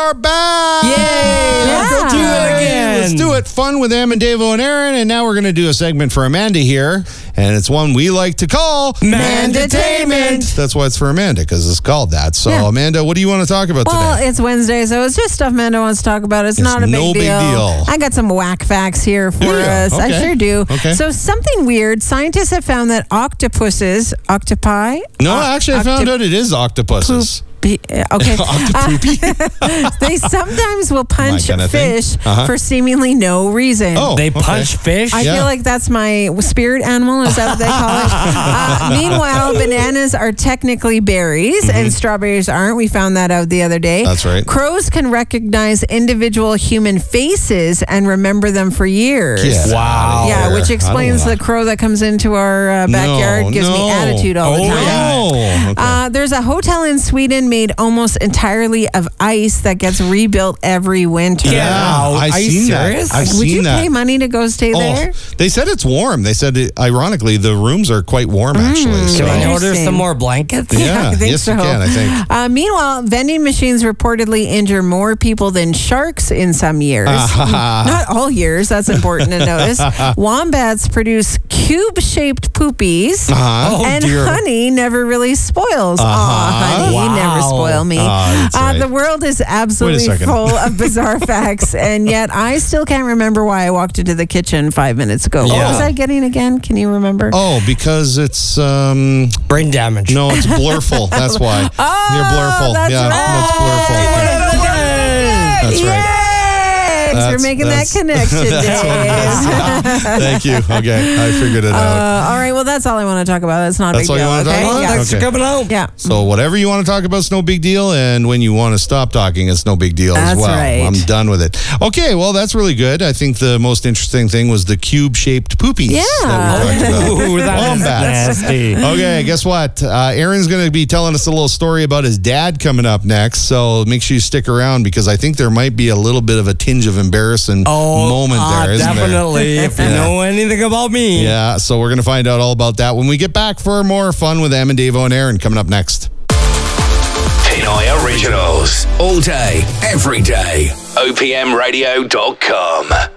are back. Yay! Let's do it again. Let's do it. Fun with Em and Davo and Aaron. And now we're going to do a segment for Amanda here. And it's one we like to call Mandatainment. That's why it's for Amanda, because it's called that. So, Amanda, what do you want to talk about Well, today? it's Wednesday, so it's just stuff Amanda wants to talk about. It's not a no big deal. I got some whack facts here for us. Okay. I sure do. Okay. So something weird. Scientists have found that octopi? No, actually, I found out it is octopuses. Okay. Octopoopy? They sometimes will punch kind of thing. fish for seemingly no reason. Oh, They punch fish? I feel like that's my spirit animal. Is that what they call it? Meanwhile, bananas are technically berries and strawberries aren't. We found that out the other day. That's right. Crows can recognize individual human faces and remember them for years. Get Wow. out Yeah, of which here. explains I don't the crow that comes into our backyard, gives me attitude all the time. Oh, okay. There's a hotel in Sweden made almost entirely of ice that gets rebuilt every winter. Yeah. Wow. I've Are you seen serious? that. I've Would seen you that. pay money to go stay there? They said it's warm. They said, ironically, the rooms are quite warm, actually. So. Can I order Interesting. some more blankets? Yeah, I think yes, so. you can, I think. Meanwhile, vending machines reportedly injure more people than sharks in some years. Not all years, that's important to notice. Wombats produce cube-shaped poopies, Uh-huh. and dear. honey never really spoils. Aw, honey, Wow. never spoil me. That's right. The world is absolutely second. full of bizarre facts, and yet I still can't remember why I walked into the kitchen 5 minutes ago. What Yeah. was I getting again? Can you remember? Oh, because it's Brain damage. no, it's blurful. That's why. You're blurful. that's yeah, right. it's blurful. That's right. Thanks for That's- making that that's- connection, Dave. Thank you. Okay, I figured it out. All right, well, that's all I want to talk about. That's not a That's big all you deal. wanna talk Okay? about? Yeah. Thanks for Okay. coming out. Yeah. So whatever you want to talk about is no big deal, and when you want to stop talking, it's no big deal as That's well. right. I'm done with it. Okay, well, that's really good. I think the most interesting thing was the cube-shaped poopies Yeah. that we talked about. Ooh, that is Wombats. nasty. Okay, guess what? Aaron's going to be telling us a little story about his dad coming up next, so make sure you stick around because I think there might be a little bit of a tinge of embarrassing moment there, isn't there? Definitely. If you know anything about me. Yeah, so we're going to find out all about that when we get back for more fun with Em and Davo and Aaron coming up next. Pinoy Originals. All day, every day. OPMradio.com.